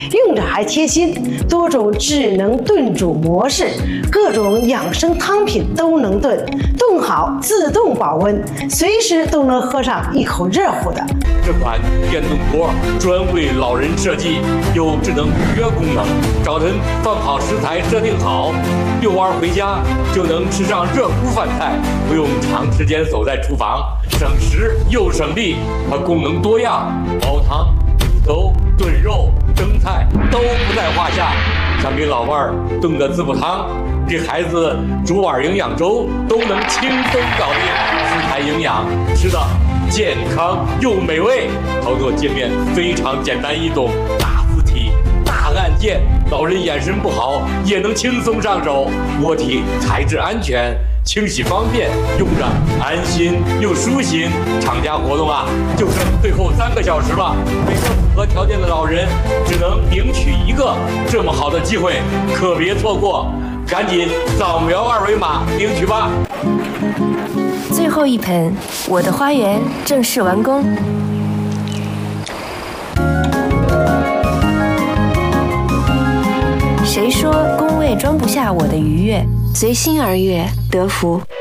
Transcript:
用着还贴心，多种智能炖煮模式，各种养生汤品都能炖，炖好自动保温，随时都能喝上一口热乎的。 这款电炖锅专为老人设计，有智能预约功能，早晨放好食材设定好，遛弯回家就能吃上热乎饭菜，不用长时间守在厨房，省时又省力。它功能多样，煲汤、煮粥、炖肉、蒸菜都不在话下。想给老伴儿炖个滋补汤，给孩子煮碗营养粥，都能轻松搞定。食材营养，吃的健康又美味，操作界面非常简单易懂，大字体大按键，老人眼神不好也能轻松上手。锅体材质安全，清洗方便，用着安心又舒心。厂家活动啊，就剩最后3个小时了，每个符合条件的老人只能领取1个，这么好的机会可别错过，赶紧扫描2维码领取吧。 最后一盆，我的花园正式完工。谁说工位装不下我的愉悦？随心而悦，得福。